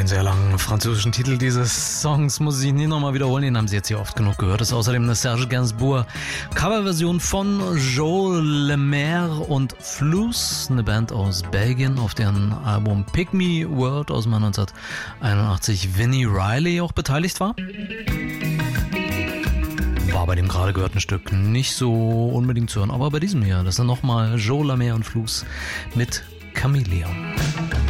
Den sehr langen französischen Titel dieses Songs muss ich nicht nochmal wiederholen, den haben Sie jetzt hier oft genug gehört. Das ist außerdem eine Serge Gainsbourg Coverversion von Joel Lemaire und Flus, eine Band aus Belgien, auf deren Album Pick Me World aus dem Jahr 1981 Vinnie Riley auch beteiligt war. War bei dem gerade gehörten Stück nicht so unbedingt zu hören, aber bei diesem hier, das sind nochmal Joel Lemaire und Flus mit Chameleon.